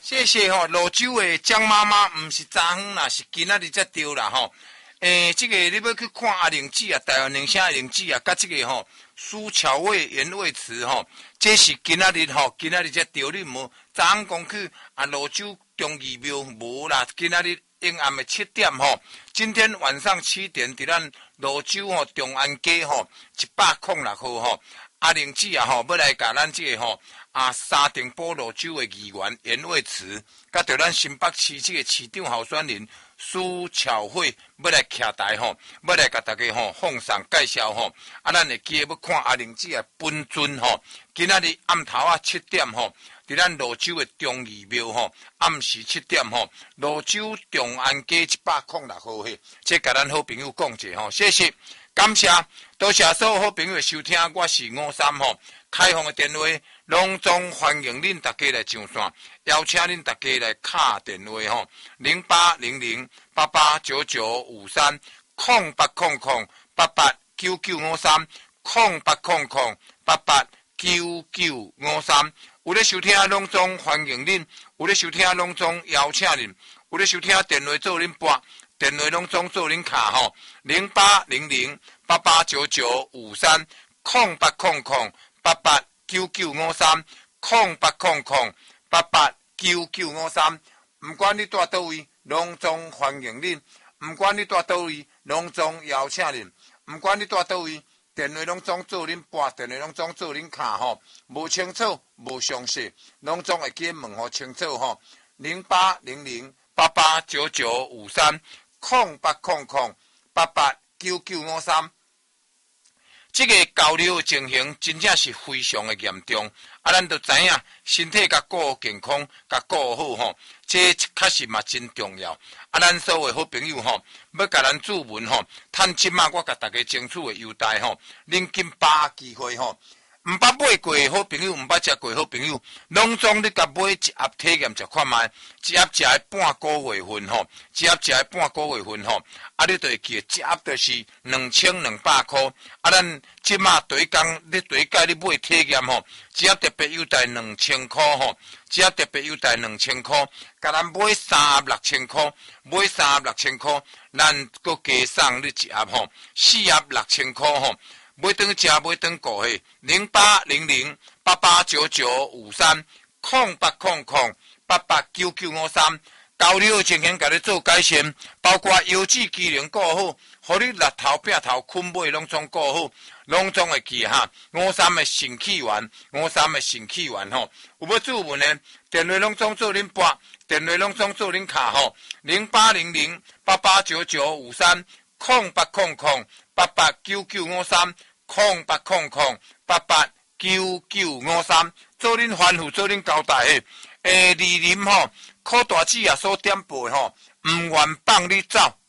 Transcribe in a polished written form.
谢谢吼，泸州的江妈妈，唔是昨昏啦，是今仔日才对啦吼。这个你要去看阿玲姐啊，台湾人声玲姐啊，甲这个吼苏巧慧原味词吼，这是今仔日吼，今仔日才对。你无昨昏讲去啊泸州中义庙无啦，今仔日阴暗的7点吼，今天晚上7点伫咱泸州吼中安街吼106号吼，阿玲姐啊吼要来甲咱这个吼。沙丁波泸州的议员袁卫慈，甲着咱新北市这个市长候选人苏巧慧要来徛台吼，要来甲大家吼奉上介绍吼。咱会记要看阿玲姐的本尊吼。今仔日暗头7点吼，伫咱泸州的中义庙吼，暗时7点吼，泸州中安街106号嘿，这甲咱好朋友讲者吼，谢谢，感谢，多谢所有好朋友的收听，我是53吼，开放的电话。隆重欢迎恁大家来上线，邀请恁大家来敲电话吼，0800889953 0800889953 0800889953。有咧收听隆重欢迎恁，有咧收听隆重邀请恁，有咧收听电话做恁拨，电话隆重做恁敲吼，0800889953 0800889953 0800889953，唔管你住倒位，隆重欢迎恁；唔管你住倒位，隆重邀请恁；唔管你住倒位，电话隆重做恁拨，电话隆重做恁敲吼。无清楚、无详细，隆重会记问互清楚吼。0800889953 0800889953。这个交流的情形真正是非常的严重，咱都知影身体甲顾好健康，甲顾好吼，这确实嘛真重要。咱所有好朋友吼，要甲咱注文吼，趁即马我甲大家争取的优待吼，恁紧把握机会吼。唔捌买过的好朋友，唔捌食过的好朋友，拢总你甲买一盒体验食看卖，一盒食的半个月份吼，一盒食的半个月份吼，你就会记得一盒就是2200块。咱即马第一天，你第一届你买体验吼，一盒特别优待2000块吼，一盒特别优待2000块，甲咱买3盒6000块，买3盒6000块，咱搁加送你一盒吼，4盒6000块吼。买顿食，买顿顾嘿，0800889953 0800889953。交流的情形，甲你做改善，包括腰子机能顾好，互你力头、柄头、困尾拢总顾好，拢总会记哈。53的肾气丸，53的肾气丸吼，有要注文的，电话拢总做恁拨，电话拢总做恁卡吼，0800889953 0800889953 0800889953，做恁吩咐，做恁交代的。二林吼，柯大姐也所点播吼，唔愿放你走，